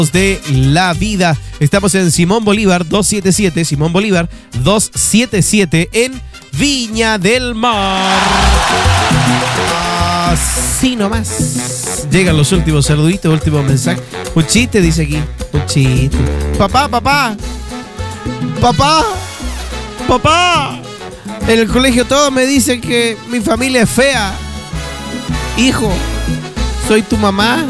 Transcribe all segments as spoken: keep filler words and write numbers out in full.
de la vida. Estamos en Simón Bolívar doscientos setenta y siete, Simón Bolívar doscientos setenta y siete en Viña del Mar. Así nomás. Llegan los últimos saluditos, últimos mensajes. Un chiste dice aquí, un chiste. Papá, papá. Papá. Papá. En el colegio todos me dicen que mi familia es fea. Hijo, soy tu mamá.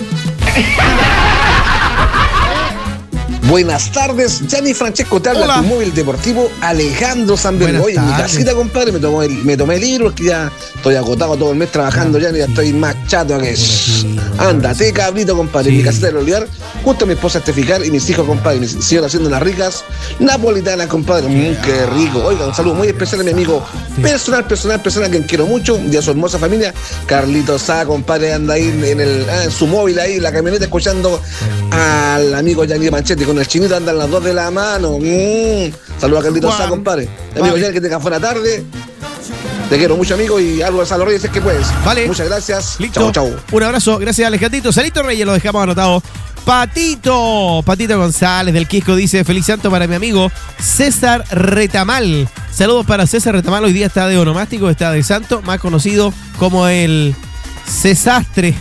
Buenas tardes, Gianni Francesco, te habla tu móvil deportivo Alejandro Sanbel. Oye, en mi casita, compadre, me tomé, el, me tomé el libro, porque ya estoy agotado todo el mes trabajando, Gianni, ya estoy más chato que eso. Ándate, cabrito, compadre, sí. En mi casita del Olivar, junto a mi esposa Esteficar y mis hijos, compadre, mis hijos haciendo unas ricas napolitanas, compadre. Mmm, qué rico. Oiga, un saludo muy especial a mi amigo personal, personal, personal, a quien quiero mucho, y a su hermosa familia, Carlitos Sá, compadre, anda ahí en, el, ah, en su móvil, ahí en la camioneta, escuchando al amigo Gianni Manchetti con el chinito, andan las dos de la mano. Mm. Saludos a Carlitos Sá, compadre. Amigo, ya que tenga buena tarde. Te quiero mucho, amigo, y algo de los Reyes es que puedes. Vale. Muchas gracias. Listo. Chau, chau. Un abrazo. Gracias, Alejandrito. Salito Reyes, lo dejamos anotado. Patito. Patito González del Quisco dice: feliz santo para mi amigo César Retamal. Saludos para César Retamal. Hoy día está de onomástico, está de santo, más conocido como el Cesastre.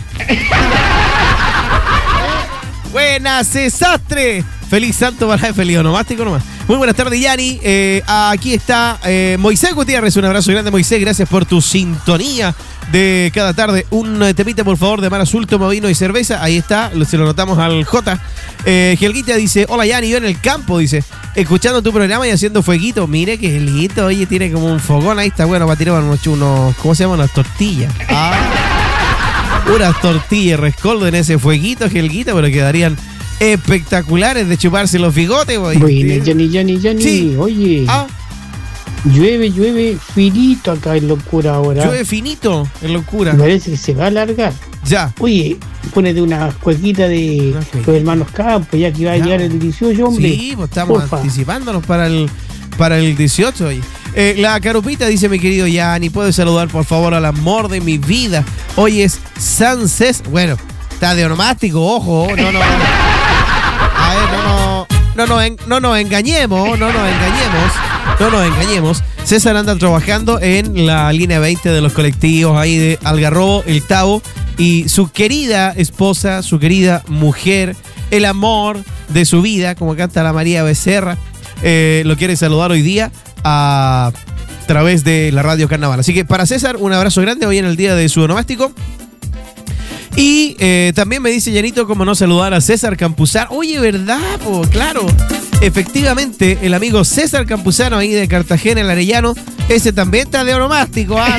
Buenas, Cesastre. Feliz santo para el feliz onomástico nomás. Muy buenas tardes, Yanni. Eh, aquí está eh, Moisés Gutiérrez. Un abrazo grande, Moisés. Gracias por tu sintonía de cada tarde. Un eh, temita, por favor, de Mar Azul, toma vino y cerveza. Ahí está, se lo notamos al J. Eh, Gelguita dice: hola, Yanni, yo en el campo, dice, escuchando tu programa y haciendo fueguito. Mire que Gelguito, oye, tiene como un fogón. Ahí está bueno para tirar unos, unos ¿cómo se llaman? Unas tortillas. Ah, unas tortillas, rescoldo en ese fueguito, Gelguita, pero quedarían espectaculares de chuparse los bigotes. Bueno, Yanni, Yanni, Yanni, sí. Oye, ah. llueve, llueve finito acá en Locura ahora. Llueve finito en Locura. Me parece que se va a alargar. Ya. Oye, ponete una cuequita de okay. los hermanos Campos, ya que va a ya. llegar el dieciocho, hombre. Sí, pues estamos Porfa. anticipándonos para el, para el dieciocho. Oye. Eh, la Carupita dice: mi querido Yanni, ¿puedes saludar por favor al amor de mi vida? Hoy es San César. Bueno, está de onomástico, ojo, no, no. A ver, no, no, no, no, en, no nos engañemos, no nos engañemos, no nos engañemos. César anda trabajando en la línea veinte de los colectivos ahí de Algarrobo, El Tabo, y su querida esposa, su querida mujer, el amor de su vida, como canta la María Becerra, eh, lo quiere saludar hoy día a través de la Radio Carnaval. Así que para César, un abrazo grande hoy en el día de su onomástico. Y eh, también me dice Llanito cómo no saludar a César Campuzano. Oye, ¿verdad? Po? Claro. Efectivamente, el amigo César Campuzano ahí de Cartagena, el Arellano, ese también está de onomástico. Ah,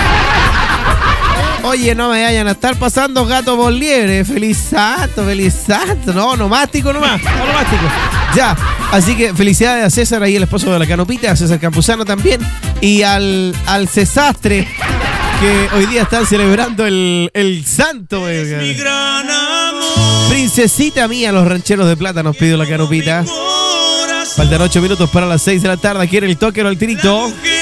no. Oye, no me vayan a estar pasando gato por liebre. Feliz santo, feliz santo. No, onomástico nomás. Onomástico. Ya. Así que felicidades a César ahí, el esposo de la Canopita, a César Campuzano también. Y al, al Cesastre, que hoy día están celebrando el, el santo. Es mi gran amor. Princesita mía, los rancheros de plata, nos pidió la Canopita. Faltan ocho minutos para las seis de la tarde. Quiere el toque o el tirito.